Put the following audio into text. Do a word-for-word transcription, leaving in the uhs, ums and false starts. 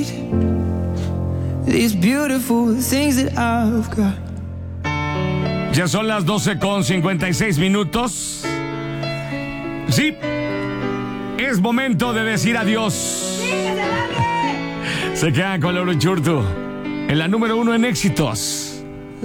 These beautiful things that I've got. Ya son las doce con cincuenta y seis minutos. Sí, es momento de decir adiós. ¡Sí, que se largue! Se quedan con Laura Churtu en la número uno en éxitos.